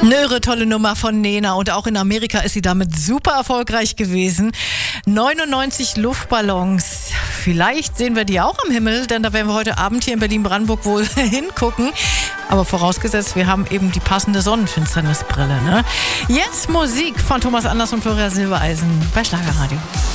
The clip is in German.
Eine tolle Nummer von Nena und auch in Amerika ist sie damit super erfolgreich gewesen. 99 Luftballons. Vielleicht sehen wir die auch am Himmel, denn da werden wir heute Abend hier in Berlin-Brandenburg wohl hingucken. Aber vorausgesetzt, wir haben eben die passende Sonnenfinsternisbrille. Ne? Jetzt Musik von Thomas Anders und Florian Silbereisen bei Schlagerradio.